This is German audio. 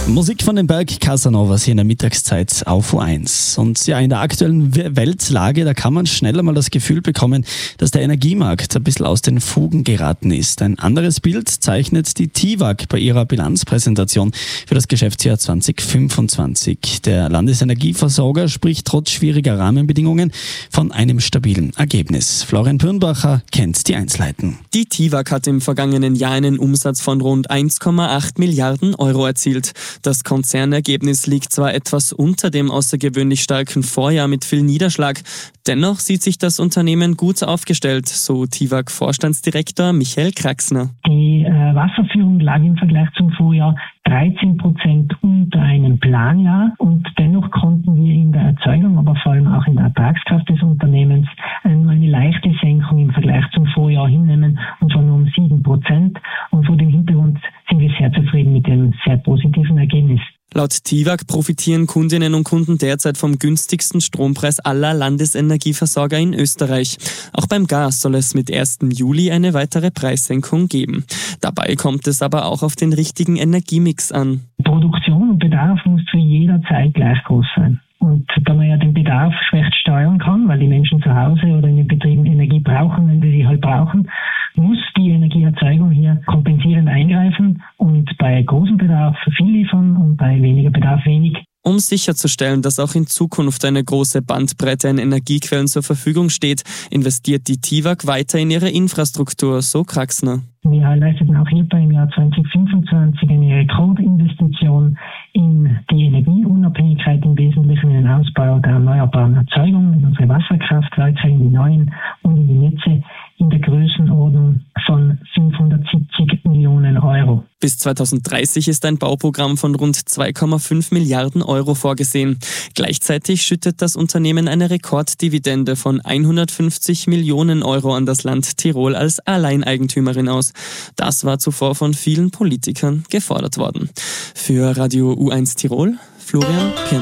Musik von den Berg Casanovas hier in der Mittagszeit auf U1. Und ja, in der aktuellen Weltlage, da kann man schneller mal das Gefühl bekommen, dass der Energiemarkt ein bisschen aus den Fugen geraten ist. Ein anderes Bild zeichnet die TIWAG bei ihrer Bilanzpräsentation für das Geschäftsjahr 2025. Der Landesenergieversorger spricht trotz schwieriger Rahmenbedingungen von einem stabilen Ergebnis. Florian Pürnbacher kennt die Einzelheiten. Die TIWAG hat im vergangenen Jahr einen Umsatz von rund 1,8 Milliarden Euro erzielt. Das Konzernergebnis liegt zwar etwas unter dem außergewöhnlich starken Vorjahr mit viel Niederschlag, dennoch sieht sich das Unternehmen gut aufgestellt, so TIWAG-Vorstandsdirektor Michael Kraxner. Die Wasserführung lag im Vergleich zum Vorjahr 13% unter einem Planjahr und dennoch konnten wir in der Erzeugung, aber vor allem auch in der Ertragskraft des Unternehmens nur eine leichte Senkung im Vergleich zum Vorjahr hinnehmen, und zwar nur um 7%. Und vor dem Hintergrund sind wir sehr zufrieden mit dem sehr positiven Ergebnis. Laut TIWAG profitieren Kundinnen und Kunden derzeit vom günstigsten Strompreis aller Landesenergieversorger in Österreich. Auch beim Gas soll es mit 1. Juli eine weitere Preissenkung geben. Dabei kommt es aber auch auf den richtigen Energiemix an. Produktion und Bedarf muss zu jeder Zeit gleich groß sein. Und da man ja den Bedarf schlecht steuern kann, weil die Menschen zu Hause oder in den Betrieben Energie brauchen, wenn sie sie halt brauchen, muss die Energieerzeugung hier kompensierend eingreifen und bei großem Bedarf viel liefern und bei weniger Bedarf wenig. Um sicherzustellen, dass auch in Zukunft eine große Bandbreite an Energiequellen zur Verfügung steht, investiert die TIWAG weiter in ihre Infrastruktur, so Kraxner. Wir leisteten auch hierbei im Jahr 2025 eine Rekordinvestition in die Energieunabhängigkeit, im Wesentlichen in den Ausbau der erneuerbaren Erzeugung, in unsere Wasserkraftwerke, in die neuen und in die Netze in der Größenordnung von 570 Millionen Euro. Bis 2030 ist ein Bauprogramm von rund 2,5 Milliarden Euro vorgesehen. Gleichzeitig schüttet das Unternehmen eine Rekorddividende von 150 Millionen Euro an das Land Tirol als Alleineigentümerin aus. Das war zuvor von vielen Politikern gefordert worden. Für Radio U1 Tirol, Florian Pirn.